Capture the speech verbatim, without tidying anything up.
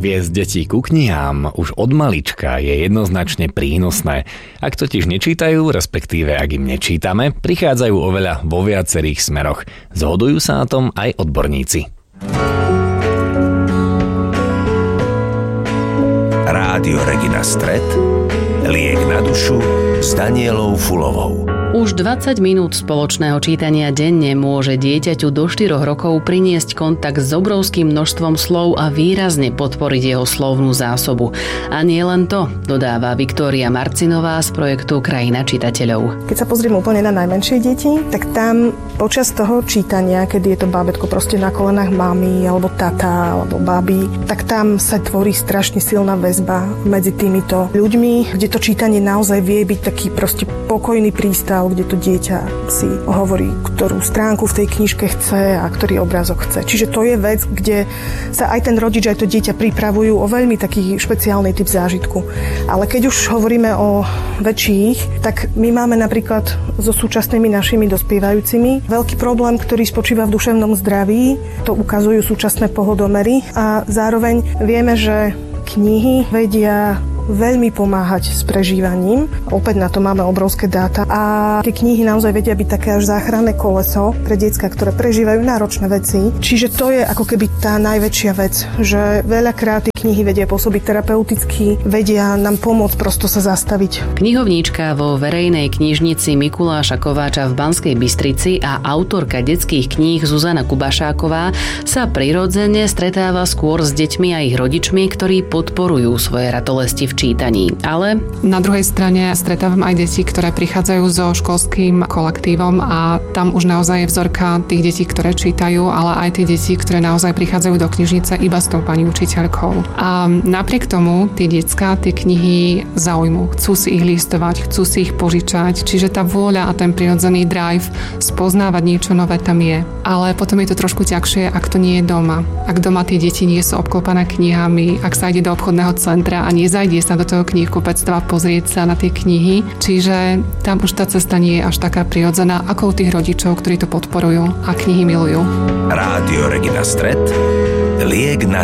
Viesť detí ku knihám už od malička je jednoznačne prínosné. Ak totiž nečítajú, respektíve ak im nečítame, prichádzajú oveľa vo viacerých smeroch. Zhodujú sa na tom aj odborníci. Rádio Regina Stret, liek na dušu s Danielou Fulovou. Už dvadsať minút spoločného čítania denne môže dieťaťu do štyroch rokov priniesť kontakt s obrovským množstvom slov a výrazne podporiť jeho slovnú zásobu. A nie len to, dodáva Viktória Marcinová z projektu Krajina čitateľov. Keď sa pozrieme úplne na najmenšie deti, tak tam počas toho čítania, kedy je to bábätko proste na kolenách mami, alebo tata, alebo babi, tak tam sa tvorí strašne silná väzba medzi týmito ľuďmi, kde to čítanie naozaj vie byť taký proste pokojný prístav, kde to dieťa si hovorí, ktorú stránku v tej knižke chce a ktorý obrázok chce. Čiže to je vec, kde sa aj ten rodič, aj to dieťa pripravujú o veľmi taký špeciálny typ zážitku. Ale keď už hovoríme o väčších, tak my máme napríklad so súčasnými našimi dospievajúcimi veľký problém, ktorý spočíva v duševnom zdraví. To ukazujú súčasné pohodomery a zároveň vieme, že knihy vedia veľmi pomáhať s prežívaním. Opäť na to máme obrovské dáta a tie knihy naozaj vedia byť také až záchranné koleso pre decká, ktoré prežívajú náročné veci. Čiže to je ako keby tá najväčšia vec, že veľakrát tie knihy vedia pôsobiť terapeuticky, vedia nám pomôcť prosto sa zastaviť. Knihovníčka vo verejnej knižnici Mikuláša Kováča v Banskej Bystrici a autorka detských kníh Zuzana Kubašáková sa prirodzene stretáva skôr s deťmi a ich rodičmi, ktorí podporujú svoje ratolesti v čítaní. Ale na druhej strane stretávam aj deti, ktoré prichádzajú so školským kolektívom a tam už naozaj je vzorka tých detí, ktoré čítajú, ale aj tie deti, ktoré naozaj prichádzajú do knižnice iba s tou pani učiteľkou. A napriek tomu tie decká tie knihy zaujmú. Chcú si ich listovať, chcú si ich požičať, čiže tá vôľa a ten prirodzený drive spoznávať niečo nové tam je. Ale potom je to trošku ťažšie, ak to nie je doma. Ak doma tie deti nie sú obklopané knihami, ak sa ide do obchodného centra a nezajde sa do toho knihkupectva pozrieť sa na tie knihy. Čiže tam už tá cesta nie je až taká prirodzená ako u tých rodičov, ktorí to podporujú a knihy milujú. Rádio Regina Stret, liek na